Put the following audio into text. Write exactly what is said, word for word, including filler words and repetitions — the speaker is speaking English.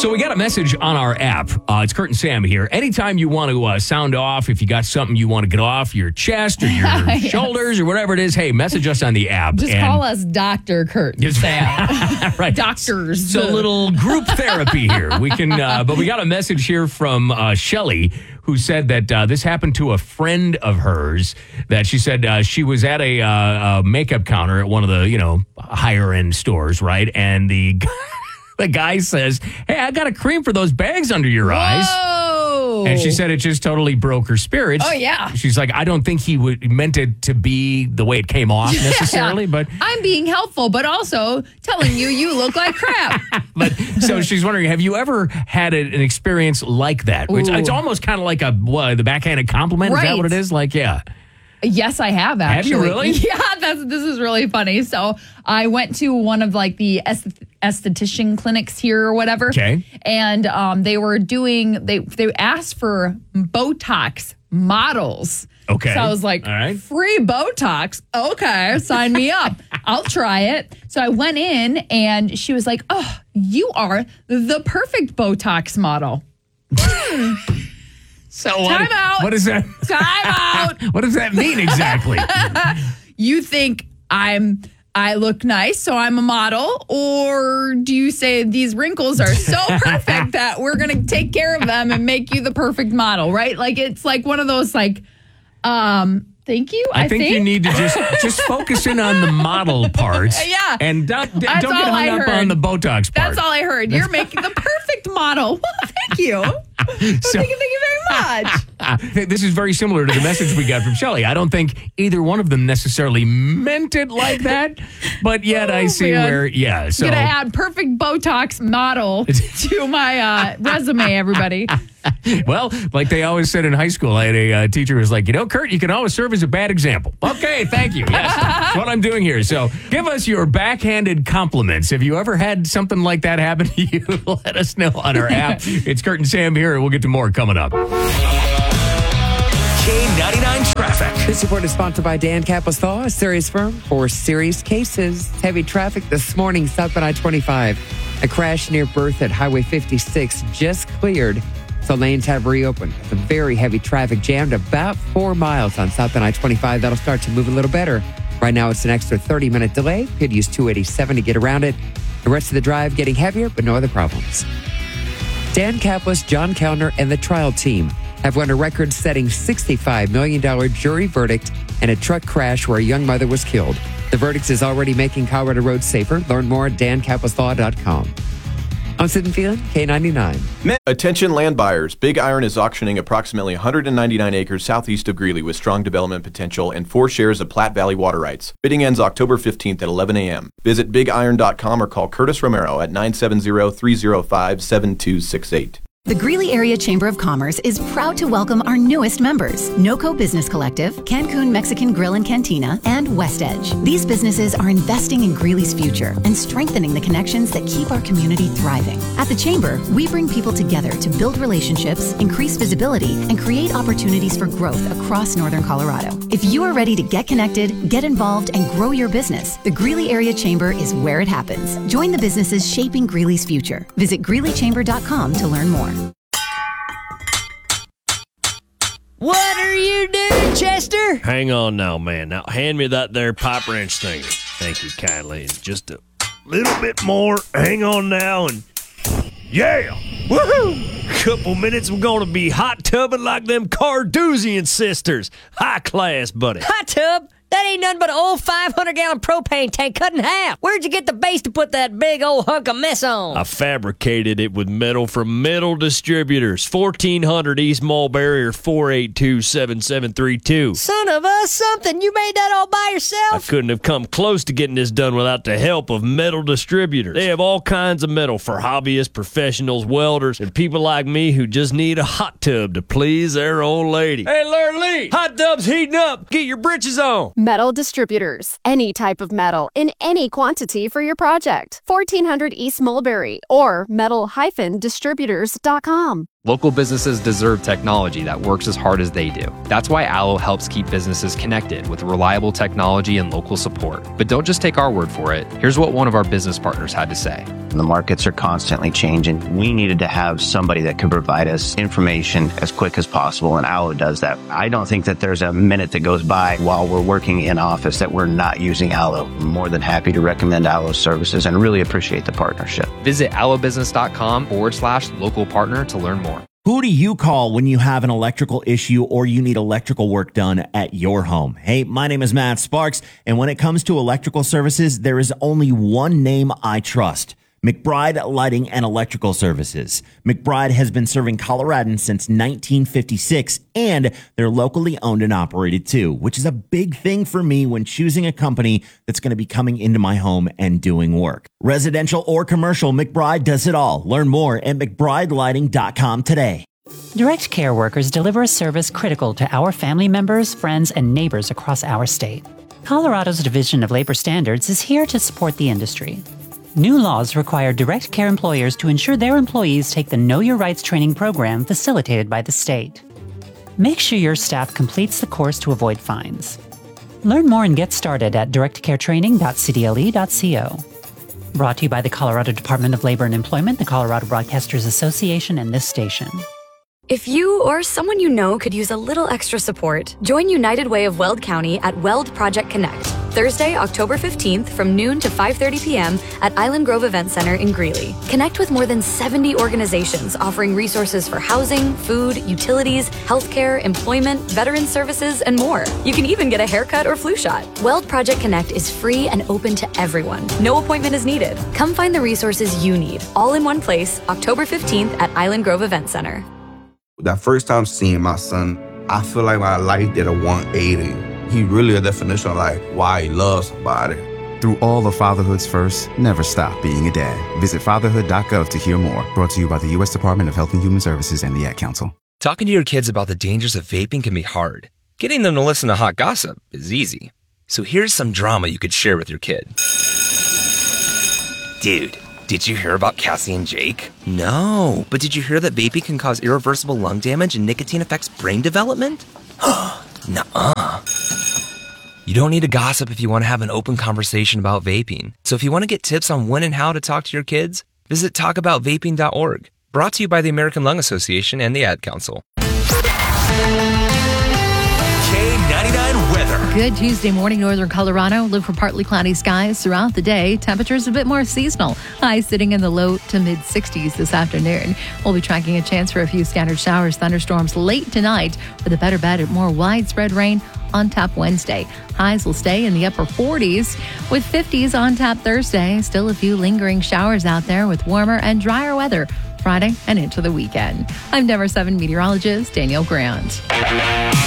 So we got a message on our app. Uh, it's Kurt and Sam here. Anytime you want to uh, sound off, if you got something you want to get off your chest or your yes. shoulders or whatever it is, hey, message us on the app. Just and call us Doctor Kurt and Sam. Right. Doctors. It's a little group therapy here. We can, uh, but we got a message here from uh, Shelly, who said that uh, this happened to a friend of hers, that she said uh, she was at a, uh, a makeup counter at one of the, you know, higher end stores, right? And the the guy says, hey, I got a cream for those bags under your Whoa. eyes. And she said it just totally broke her spirits. Oh, yeah. She's like, I don't think he would meant it to be the way it came off necessarily, yeah. but I'm being helpful, but also telling you you look like crap. But so she's wondering, have you ever had a, an experience like that? Which Ooh. It's almost kind of like a what, the backhanded compliment. Right. Is that what it is? Like, yeah. Yes, I have actually. Have you really? Yeah, that's this is really funny. So I went to one of like the esthetician clinics here or whatever. Okay. And um, they were doing they they asked for Botox models. Okay. So I was like, all right. Free Botox. Okay, sign me up. I'll try it. So I went in and she was like, oh, you are the perfect Botox model. So Time what, out. What does that? Time out. What does that mean exactly? You think I'm I look nice, so I'm a model, or do you say these wrinkles are so perfect that we're gonna take care of them and make you the perfect model, right? Like it's like one of those like, um, thank you. I, I think, think you need to just just focus in on the model part. Yeah, and don't, don't get all hung I up heard. on the Botox part. That's all I heard. You're making the perfect model. Well, thank you. So- thank you. Thank you very much. This is very similar to the message we got from Shelly. I don't think either one of them necessarily meant it like that, but yet Oh, I see man. where, yeah. So I'm gonna add perfect Botox model to my uh, resume, everybody. Well, like they always said in high school, I had a uh, teacher who was like, you know, Kurt, you can always serve as a bad example. Okay, thank you. Yes, that's what I'm doing here. So give us your backhanded compliments. Have you ever had something like that happen to you? Let us know on our app. It's Kurt and Sam here, and we'll get to more coming up. K ninety-nine Traffic. This report is sponsored by Dan Caposthaw, a serious firm for serious cases. Heavy traffic this morning, southbound I twenty-five. A crash near Bertha at Highway fifty-six just cleared, so lanes have reopened. It's a very heavy traffic jammed about four miles on southbound I twenty-five. That'll start to move a little better. Right now, it's an extra thirty-minute delay. Could use two eighty-seven to get around it. The rest of the drive getting heavier, but no other problems. Dan Kaplis, John Kellner, and the trial team have won a record-setting sixty-five million dollars jury verdict in a truck crash where a young mother was killed. The verdict is already making Colorado roads safer. Learn more at dan kaplis law dot com. I'm Sid and Phelan, K ninety-nine. Attention land buyers. Big Iron is auctioning approximately one hundred ninety-nine acres southeast of Greeley with strong development potential and four shares of Platte Valley water rights. Bidding ends October fifteenth at eleven a.m. Visit big iron dot com or call Curtis Romero at nine seven zero, three zero five, seven two six eight. The Greeley Area Chamber of Commerce is proud to welcome our newest members, NoCo Business Collective, Cancun Mexican Grill and Cantina, and West Edge. These businesses are investing in Greeley's future and strengthening the connections that keep our community thriving. At the Chamber, we bring people together to build relationships, increase visibility, and create opportunities for growth across Northern Colorado. If you are ready to get connected, get involved, and grow your business, the Greeley Area Chamber is where it happens. Join the businesses shaping Greeley's future. Visit greeley chamber dot com to learn more. What are you doing, Chester? Hang on now, man. Now, hand me that there pipe wrench thing. Thank you kindly. Just a little bit more. Hang on now, and yeah! Woohoo! Couple minutes, we're gonna be hot tubbing like them Carduzian sisters. High class, buddy. Hot tub? That ain't nothing but an old five hundred gallon propane tank cut in half. Where'd you get the base to put that big old hunk of mess on? I fabricated it with metal from Metal Distributors. fourteen hundred East Mulberry or four eight two, seven seven three two. Son of a something. You made that all by I yourself? couldn't have come close to getting this done without the help of Metal Distributors. They have all kinds of metal for hobbyists, professionals, welders, and people like me who just need a hot tub to please their old lady. Hey, Larry Lee, hot tub's heating up. Get your britches on. Metal Distributors. Any type of metal in any quantity for your project. fourteen hundred East Mulberry or metal dash distributors dot com. Local businesses deserve technology that works as hard as they do. That's why Allo helps keep businesses connected with reliable technology and local support. But don't just take our word for it. Here's what one of our business partners had to say. The markets are constantly changing. We needed to have somebody that could provide us information as quick as possible, and Allo does that. I don't think that there's a minute that goes by while we're working in office that we're not using Allo. I'm more than happy to recommend Allo's services and really appreciate the partnership. Visit allobusiness.com forward slash local partner to learn more. Who do you call when you have an electrical issue or you need electrical work done at your home? Hey, my name is Matt Sparks, and when it comes to electrical services, there is only one name I trust. McBride Lighting and Electrical Services. McBride has been serving Coloradans since nineteen fifty-six, and they're locally owned and operated too, which is a big thing for me when choosing a company that's going to be coming into my home and doing work. Residential or commercial, McBride does it all. Learn more at mcbride lighting dot com today. Direct Care workers deliver a service critical to our family members, friends, and neighbors across our state. Colorado's Division of Labor Standards is here to support the industry. New laws require direct care employers to ensure their employees take the Know Your Rights training program facilitated by the state. Make sure your staff completes the course to avoid fines. Learn more and get started at direct care training dot c d l e dot co. Brought to you by the Colorado Department of Labor and Employment, the Colorado Broadcasters Association, and this station. If you or someone you know could use a little extra support, join United Way of Weld County at Weld Project Connect, Thursday, October fifteenth from noon to five thirty p.m. at Island Grove Event Center in Greeley. Connect with more than seventy organizations offering resources for housing, food, utilities, healthcare, employment, veteran services, and more. You can even get a haircut or flu shot. Weld Project Connect is free and open to everyone. No appointment is needed. Come find the resources you need, all in one place, October fifteenth at Island Grove Event Center. That first time seeing my son, I feel like my life did a one eighty. He really a definition of like why he loves somebody. Through all of fatherhood's first, never stop being a dad. Visit fatherhood dot gov to hear more. Brought to you by the U S Department of Health and Human Services and the Ad Council. Talking to your kids about the dangers of vaping can be hard. Getting them to listen to hot gossip is easy. So here's some drama you could share with your kid. Dude, did you hear about Cassie and Jake? No, but did you hear that vaping can cause irreversible lung damage and nicotine affects brain development? Nuh-uh. You don't need to gossip if you want to have an open conversation about vaping. So if you want to get tips on when and how to talk to your kids, visit talk about vaping dot org. Brought to you by the American Lung Association and the Ad Council. K ninety-nine weather. Good Tuesday morning, northern Colorado. Look for partly cloudy skies throughout the day. Temperatures a bit more seasonal. Highs sitting in the low to mid sixties this afternoon. We'll be tracking a chance for a few scattered showers, thunderstorms late tonight with a better bet at more widespread rain on tap Wednesday. Highs will stay in the upper forties with fifties on tap Thursday. Still a few lingering showers out there with warmer and drier weather Friday and into the weekend. I'm Denver seven meteorologist Danielle Grant.